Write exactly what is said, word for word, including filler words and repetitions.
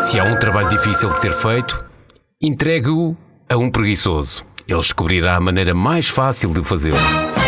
Se há um trabalho difícil de ser feito, entregue-o a um preguiçoso. Ele descobrirá a maneira mais fácil de fazê-lo.